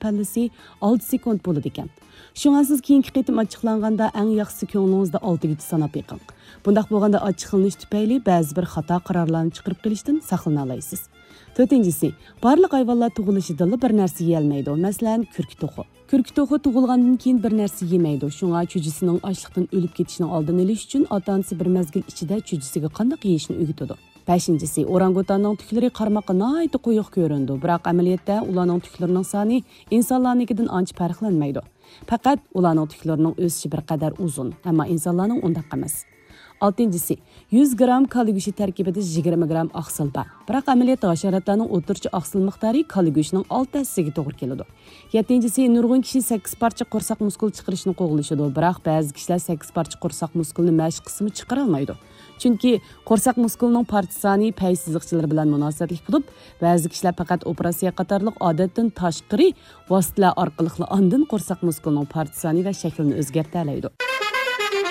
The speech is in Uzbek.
pallisi 6 sekund bo'ladi ekan. Shunga siz keyingi qitim ochiqlanganda eng yaxshisi ko'nglingizda 6 gacha sanab yiqing. Bundaq bo'lganda ochiqlanish tufayli ba'zi bir xato qarorlarni chiqarib qilishdan saqlana olasiz. 4-si, barliq hayvonlar tug'ilishidan bir narsa yeyolmaydi. Masalan, kurk to'qi. Kurk to'qi tug'ilgandan keyin bir narsa yemaydi. Shunga chujisining ochliqdan o'lib ketishining oldini olish uchun ota-onasi bir mezgil ichida chujisiga qanday yeyishni o'rgatadi. 5-si, orangutanning tuklari qarmoqqa nihoyat quyuq ko'rindi, biroq amaliyotda ularning tuklarining soni insonlarnikidan ancha farqlanmaydi. Faqat ularning tuklarining o'sishi bir qadar uzun, ammo insonlarning undaq emas. 6-si, 100 gram kalla go'shti tarkibida 20 gram oqsil bor. Biroq amaliyotda hasharotlarning o'rtacha oqsil miqdori kalla go'shtining 6-siga to'g'ri keladi. 7-si, nurg'un kishi 8 parcha qo'rsoq muskul chiqarishni qo'g'lashadi, biroq ba'zi kishilar 8 parcha qo'rsoq muskulni mashq qismi chiqara olmaydi. Chunki qo'rsoq muskulining parcha soni pay siziqchilari bilan munosabatli bo'lib, ba'zi kishilar faqat operatsiya qatorliq odatdan tashqari vositalar orqali andin qo'rsoq muskulining parcha soni va shaklini o'zgartira oladi.